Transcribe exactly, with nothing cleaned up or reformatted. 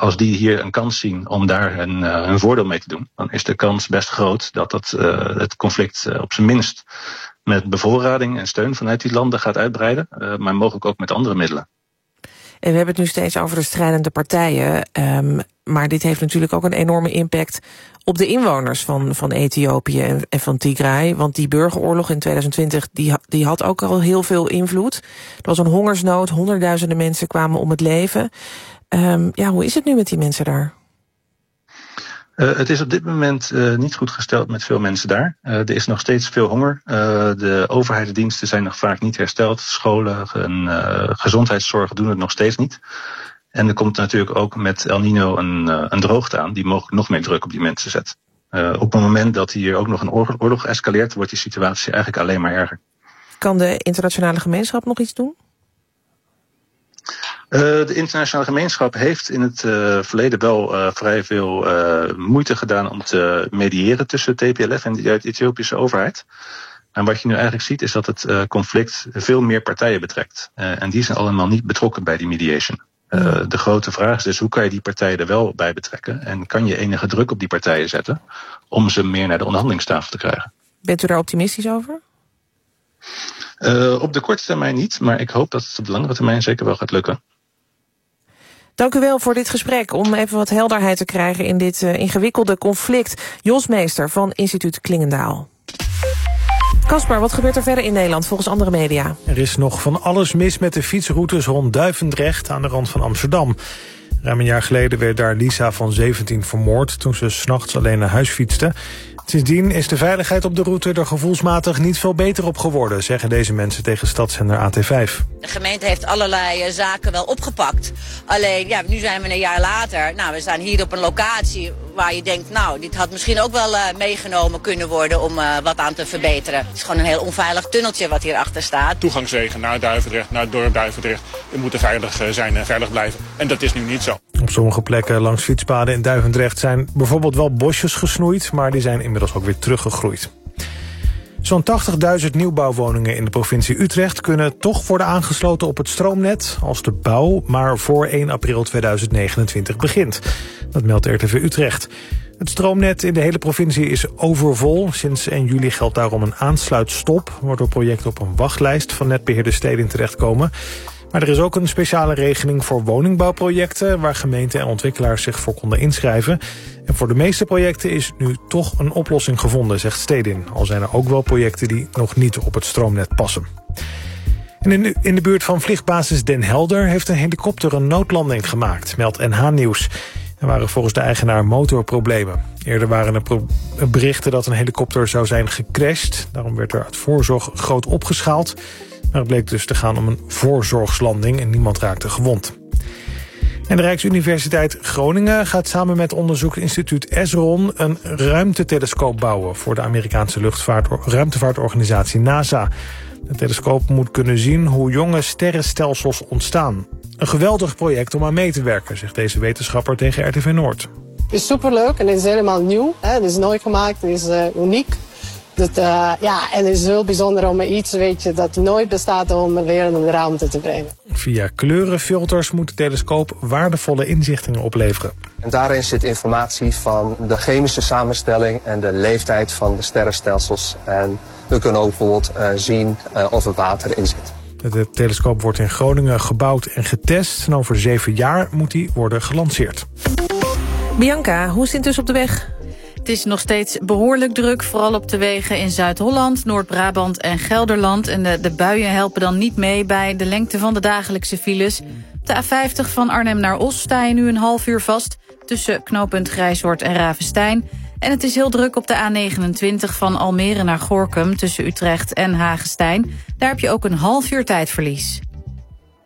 als die hier een kans zien om daar een, uh, een voordeel mee te doen, dan is de kans best groot dat het, uh, het conflict uh, op zijn minst met bevoorrading en steun vanuit die landen gaat uitbreiden, uh, maar mogelijk ook met andere middelen. En we hebben het nu steeds over de strijdende partijen, um, maar dit heeft natuurlijk ook een enorme impact op de inwoners van, van Ethiopië en, en van Tigray. Want die burgeroorlog in tweeduizend twintig, die, die had ook al heel veel invloed. Er was een hongersnood, honderdduizenden mensen kwamen om het leven. Um, ja, hoe is het nu met die mensen daar? Uh, het is op dit moment uh, niet goed gesteld met veel mensen daar. Uh, er is nog steeds veel honger. Uh, de overheidsdiensten zijn nog vaak niet hersteld. Scholen en uh, gezondheidszorg doen het nog steeds niet. En er komt natuurlijk ook met El Nino een, uh, een droogte aan die mogelijk nog meer druk op die mensen zet. Uh, op het moment dat hier ook nog een oorlog, oorlog escaleert, wordt die situatie eigenlijk alleen maar erger. Kan de internationale gemeenschap nog iets doen? Uh, de internationale gemeenschap heeft in het uh, verleden wel uh, vrij veel uh, moeite gedaan om te mediëren tussen T P L F en de Ethiopische overheid. En wat je nu eigenlijk ziet is dat het uh, conflict veel meer partijen betrekt. Uh, en die zijn allemaal niet betrokken bij die mediation. Uh, de grote vraag is dus hoe kan je die partijen er wel bij betrekken? En kan je enige druk op die partijen zetten om ze meer naar de onderhandelingstafel te krijgen? Bent u daar optimistisch over? Uh, op de korte termijn niet, maar ik hoop dat het op de langere termijn zeker wel gaat lukken. Dank u wel voor dit gesprek, om even wat helderheid te krijgen in dit uh, ingewikkelde conflict. Jos Meester van Instituut Klingendaal. Caspar, wat gebeurt er verder in Nederland volgens andere media? Er is nog van alles mis met de fietsroutes rond Duivendrecht aan de rand van Amsterdam. Ruim een jaar geleden werd daar Lisa van zeventien vermoord toen ze 's nachts alleen naar huis fietste. Sindsdien is de veiligheid op de route er gevoelsmatig niet veel beter op geworden, zeggen deze mensen tegen stadszender A T vijf. De gemeente heeft allerlei uh, zaken wel opgepakt. Alleen, ja, nu zijn we een jaar later. Nou, we staan hier op een locatie waar je denkt, nou, dit had misschien ook wel uh, meegenomen kunnen worden om uh, wat aan te verbeteren. Het is gewoon een heel onveilig tunneltje wat hierachter staat. Toegangswegen naar Duivendrecht, naar het dorp Duivendrecht, we moeten veilig uh, zijn en veilig blijven. En dat is nu niet zo. Op sommige plekken langs fietspaden in Duivendrecht zijn bijvoorbeeld wel bosjes gesnoeid, maar die zijn inmiddels ook weer teruggegroeid. Zo'n tachtigduizend nieuwbouwwoningen in de provincie Utrecht kunnen toch worden aangesloten op het stroomnet als de bouw maar voor één april tweeduizend negenentwintig begint. Dat meldt R T V Utrecht. Het stroomnet in de hele provincie is overvol. Sinds één juli geldt daarom een aansluitstop, waardoor projecten op een wachtlijst van netbeheerde steden terechtkomen. Maar er is ook een speciale regeling voor woningbouwprojecten waar gemeenten en ontwikkelaars zich voor konden inschrijven. En voor de meeste projecten is nu toch een oplossing gevonden, zegt Stedin. Al zijn er ook wel projecten die nog niet op het stroomnet passen. En in de, in de buurt van vliegbasis Den Helder heeft een helikopter een noodlanding gemaakt, meldt N H Nieuws. Er waren volgens de eigenaar motorproblemen. Eerder waren er pro- berichten dat een helikopter zou zijn gecrashed. Daarom werd er uit voorzorg groot opgeschaald. Maar het bleek dus te gaan om een voorzorgslanding en niemand raakte gewond. En de Rijksuniversiteit Groningen gaat samen met onderzoeksinstituut Esron een ruimtetelescoop bouwen voor de Amerikaanse luchtvaart, ruimtevaartorganisatie NASA. De telescoop moet kunnen zien hoe jonge sterrenstelsels ontstaan. Een geweldig project om aan mee te werken, zegt deze wetenschapper tegen R T V Noord. Het is superleuk en het is helemaal nieuw. Hè? Het is nooit gemaakt, het is uh, uniek. Dat, uh, ja, en het is heel bijzonder om iets weet je, dat nooit bestaat om weer in de ruimte te brengen. Via kleurenfilters moet de telescoop waardevolle inzichtingen opleveren. En daarin zit informatie van de chemische samenstelling en de leeftijd van de sterrenstelsels. En we kunnen ook bijvoorbeeld uh, zien uh, of er water in zit. De telescoop wordt in Groningen gebouwd en getest. En over zeven jaar moet die worden gelanceerd. Bianca, hoe is het intussen op de weg? Het is nog steeds behoorlijk druk, vooral op de wegen in Zuid-Holland, Noord-Brabant en Gelderland. En de, de buien helpen dan niet mee bij de lengte van de dagelijkse files. Op de A vijftig van Arnhem naar Os sta je nu een half uur vast tussen knooppunt Grijshoort en Ravenstein. En het is heel druk op de A negenentwintig van Almere naar Gorinchem tussen Utrecht en Hagestein. Daar heb je ook een half uur tijdverlies.